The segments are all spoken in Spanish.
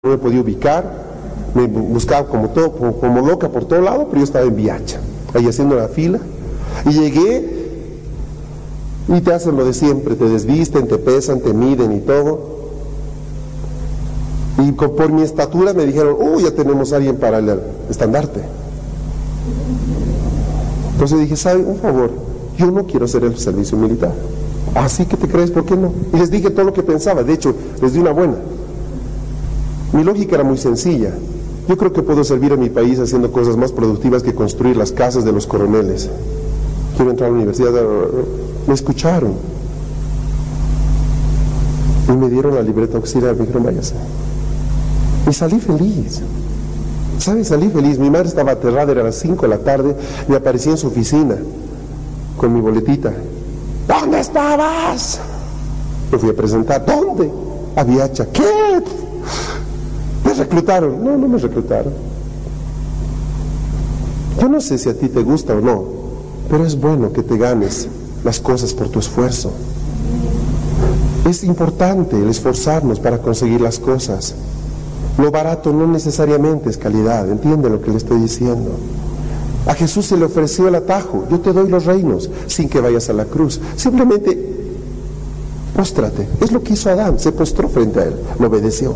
no me podía ubicar, me buscaba como loca por todo lado, pero yo estaba en Viacha, ahí haciendo la fila, y llegué, y te hacen lo de siempre, te desvisten, te pesan, te miden y todo, y por mi estatura me dijeron, ya tenemos a alguien para el estandarte. Entonces dije, ¿sabe? Un favor, yo no quiero hacer el servicio militar. ¿Así que te crees? ¿Por qué no? Y les dije todo lo que pensaba, de hecho, les di una buena. Mi lógica era muy sencilla. Yo creo que puedo servir a mi país haciendo cosas más productivas que construir las casas de los coroneles. Quiero entrar a la universidad. Me escucharon. Y me dieron la libreta auxiliar. Me dijeron, váyase. Y salí feliz. ¿Saben? Salí feliz. Mi madre estaba aterrada, era las 5 de la tarde. Me aparecí en su oficina con mi boletita. ¿Dónde estabas? Me fui a presentar. ¿Dónde? A Viacha. ¿Qué? ¿Me reclutaron? No, no me reclutaron. Yo no sé si a ti te gusta o no, pero es bueno que te ganes las cosas por tu esfuerzo. Es importante el esforzarnos para conseguir las cosas. Lo barato no necesariamente es calidad, ¿entiende lo que le estoy diciendo? A Jesús se le ofreció el atajo, yo te doy los reinos, sin que vayas a la cruz. Simplemente póstrate. Es lo que hizo Adán, se postró frente a él, lo obedeció.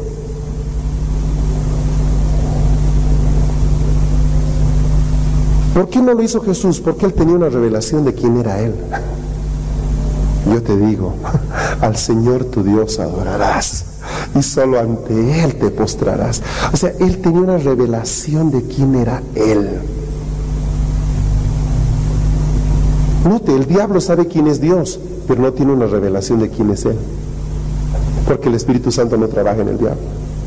¿Por qué no lo hizo Jesús? Porque él tenía una revelación de quién era él. Yo te digo, al Señor tu Dios adorarás y solo ante Él te postrarás. O sea, él tenía una revelación de quién era Él. Note, el diablo sabe quién es Dios, pero no tiene una revelación de quién es Él, porque el Espíritu Santo no trabaja en el diablo.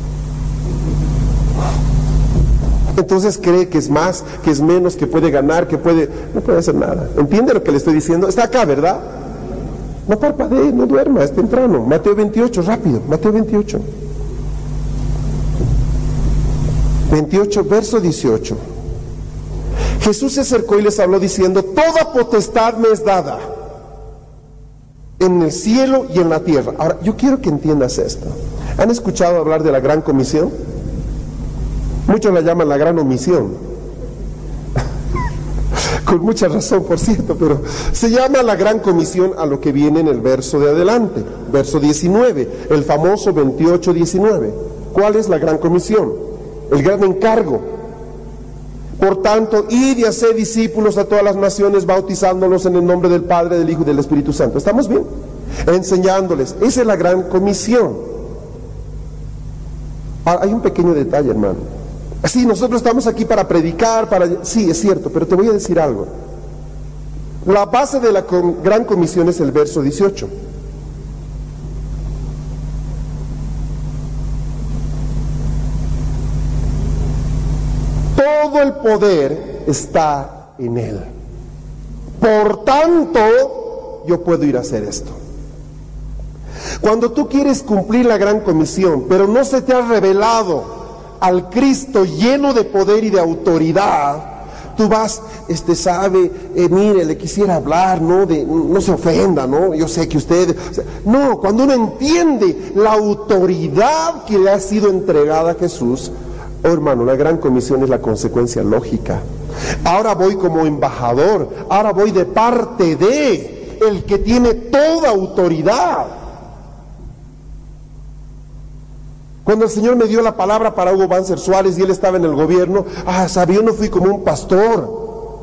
Entonces cree que es más, que es menos, que puede ganar, no puede hacer nada. ¿Entiende lo que le estoy diciendo? Está acá, ¿verdad? No parpadee, no duerma, es temprano. Mateo 28, rápido, Mateo 28. 28, verso 18. Jesús se acercó y les habló diciendo, toda potestad me es dada en el cielo y en la tierra. Ahora, yo quiero que entiendas esto. ¿Han escuchado hablar de la Gran Comisión? Muchos la llaman la gran omisión. Con mucha razón, por cierto, pero se llama la Gran Comisión a lo que viene en el verso de adelante, verso 19, el famoso 28-19. ¿Cuál es la Gran Comisión? El gran encargo. Por tanto, id y haced discípulos a todas las naciones, bautizándolos en el nombre del Padre, del Hijo y del Espíritu Santo. ¿Estamos bien? Enseñándoles. Esa es la Gran Comisión. Ahora, hay un pequeño detalle, hermano. Sí, nosotros estamos aquí para predicar, sí, es cierto, pero te voy a decir algo. La base de la Gran Comisión es el verso 18. Todo el poder está en Él. Por tanto, yo puedo ir a hacer esto. Cuando tú quieres cumplir la Gran Comisión, pero no se te ha revelado al Cristo lleno de poder y de autoridad, tú vas, mire, le quisiera hablar, no se ofenda, yo sé que usted, cuando uno entiende la autoridad que le ha sido entregada a Jesús, hermano, la Gran Comisión es la consecuencia lógica. Ahora voy como embajador, ahora voy de parte de el que tiene toda autoridad. Cuando el Señor me dio la palabra para Hugo Banzer Suárez y él estaba en el gobierno, yo no fui como un pastor.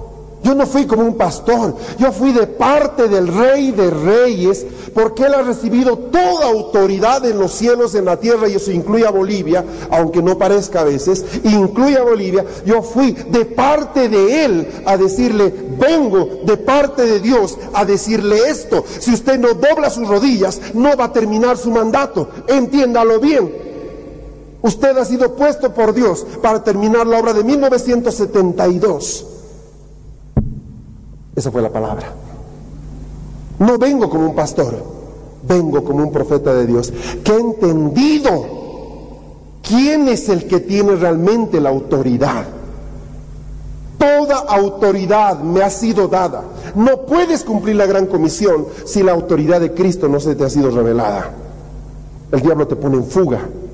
Yo fui de parte del Rey de Reyes, porque Él ha recibido toda autoridad en los cielos, en la tierra, y eso incluye a Bolivia, aunque no parezca a veces, incluye a Bolivia. Yo fui de parte de Él a decirle, vengo de parte de Dios a decirle esto. Si usted no dobla sus rodillas, no va a terminar su mandato. Entiéndalo bien. Usted ha sido puesto por Dios para terminar la obra de 1972. Esa fue la palabra. No vengo como un pastor, vengo como un profeta de Dios, que ha entendido quién es el que tiene realmente la autoridad. Toda autoridad me ha sido dada. No puedes cumplir la Gran Comisión si la autoridad de Cristo no se te ha sido revelada. El diablo te pone en fuga.